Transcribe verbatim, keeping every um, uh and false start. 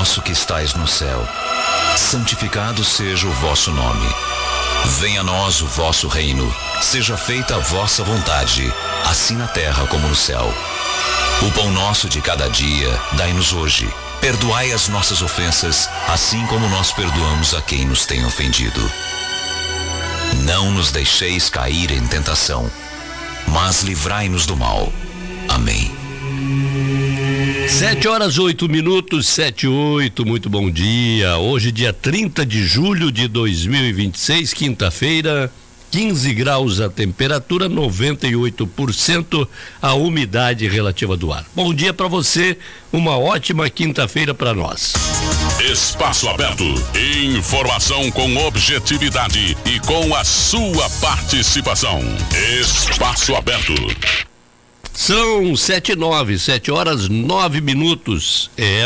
nosso que estais no céu, santificado seja o vosso nome. Venha a nós o vosso reino, seja feita a vossa vontade, assim na terra como no céu. O pão nosso de cada dia, dai-nos hoje. Perdoai as nossas ofensas, assim como nós perdoamos a quem nos tem ofendido. Não nos deixeis cair em tentação, mas livrai-nos do mal. Amém. Sete horas, oito minutos, sete e oito, muito bom dia. Hoje, dia trinta de julho de dois mil e vinte e seis, quinta-feira, quinze graus a temperatura, noventa e oito por cento a umidade relativa do ar. Bom dia para você, uma ótima quinta-feira para nós. Espaço Aberto, informação com objetividade e com a sua participação. Espaço Aberto. São sete e nove, sete horas, nove minutos. É